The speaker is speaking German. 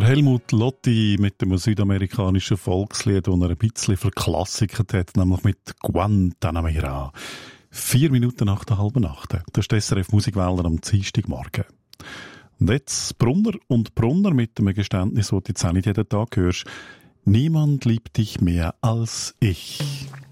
Der Helmut Lotti mit dem südamerikanischen Volkslied, das er ein bisschen verklassikert hat, nämlich mit Guantanamera. 4 Minuten nach der halben Nacht. Das ist SRF Musikwälder am Dienstagmorgen. Und jetzt Brunner und Brunner mit einem Geständnis, das du jetzt auch nicht jeden Tag hörst. Niemand liebt dich mehr als ich.